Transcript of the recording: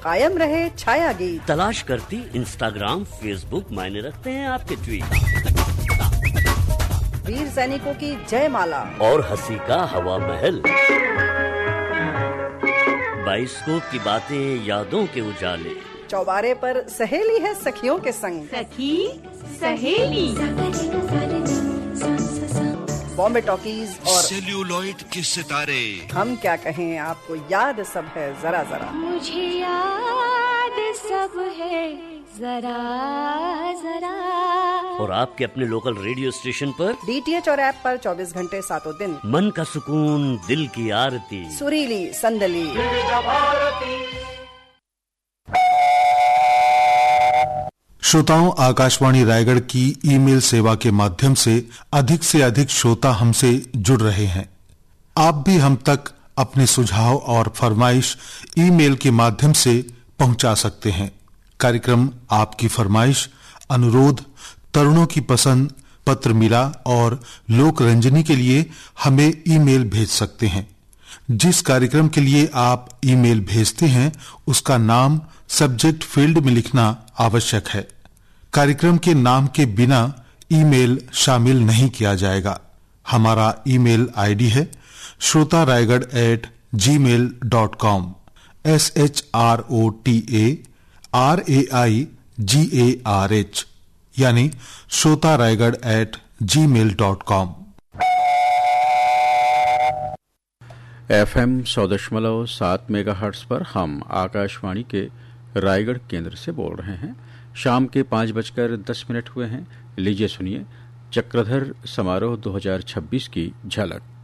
कायम रहे छाया गीत। तलाश करती इंस्टाग्राम, फेसबुक, मायने रखते हैं आपके ट्वीट। वीर सैनिकों की जयमाला और हंसी का हवा महल। बाइस्कोप की बातें, यादों के उजाले। चौबारे पर सहेली है सखियों के संग। सखी सहेली। बॉम्बे टॉकीज और सेल्यूलॉइड के सितारे। हम क्या कहें, आपको याद सब है जरा जरा। मुझे याद सब है जरा जरा। और आपके अपने लोकल रेडियो स्टेशन पर DTH और ऐप पर 24 घंटे 7 दिन। मन का सुकून, दिल की आरती, सुरीली संदली। श्रोताओं, आकाशवाणी रायगढ़ की ईमेल सेवा के माध्यम से अधिक श्रोता हमसे जुड़ रहे हैं। आप भी हम तक अपने सुझाव और फरमाइश ईमेल के माध्यम से पहुंचा सकते हैं। कार्यक्रम आपकी फरमाइश, अनुरोध, तरुणों की पसंद, पत्र मिला और लोक रंजनी के लिए हमें ईमेल भेज सकते हैं। जिस कार्यक्रम के लिए आप ईमेल भेजते हैं उसका नाम सब्जेक्ट फील्ड में लिखना आवश्यक है। कार्यक्रम के नाम के बिना ईमेल शामिल नहीं किया जाएगा। हमारा ईमेल आईडी है shrotaraigarh@gmail.com SHROTARAIGARH यानी shrotaraigarh@gmail.com। FM 100.7 मेगाहर्ट्ज पर हम आकाशवाणी के रायगढ़ केंद्र से बोल रहे हैं। शाम के 5:10 हुए हैं। लीजिए सुनिए चक्रधर समारोह 2026 की झलक।